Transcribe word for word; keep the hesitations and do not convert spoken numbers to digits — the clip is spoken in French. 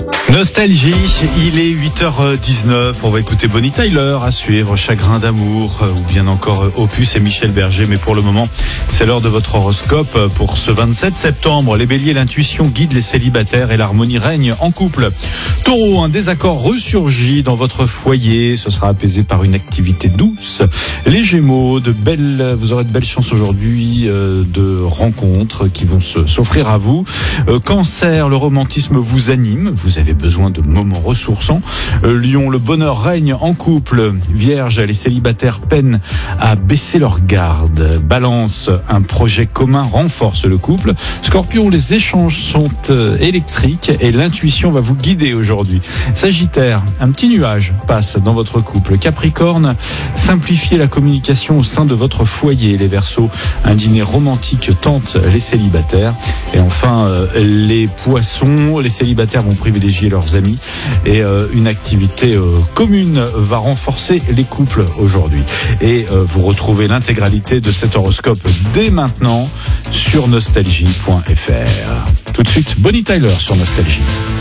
Nostalgie, il est huit heures dix-neuf, on va écouter Bonnie Tyler à suivre, Chagrin d'amour ou bien encore Opus et Michel Berger, mais pour le moment c'est l'heure de votre horoscope pour ce vingt-sept septembre. Les béliers, l'intuition guide les célibataires et l'harmonie règne en couple. Taureau, un désaccord ressurgit dans votre foyer, ce sera apaisé par une activité douce. Les gémeaux, de belles, vous aurez de belles chances aujourd'hui euh, de rencontres qui vont se, s'offrir à vous. Euh, cancer, le romantisme vous anime, vous avez besoin de moments ressourçants. Euh, Lion, le bonheur règne en couple. Vierge, les célibataires peinent à baisser leur garde. Balance, un projet commun renforce le couple. Scorpion, les échanges sont euh, électriques et l'intuition va vous guider aujourd'hui. Sagittaire, un petit nuage passe dans votre couple. Capricorne, simplifiez la communication au sein de votre foyer. Les Verseaux, un dîner romantique tente les célibataires. Et enfin, euh, les Poissons, les célibataires vont privilégier leurs amis et euh, une activité euh, commune va renforcer les couples aujourd'hui. Et euh, vous retrouvez l'intégralité de cet horoscope dès maintenant sur nostalgie point f r. Tout de suite, Bonnie Tyler sur Nostalgie.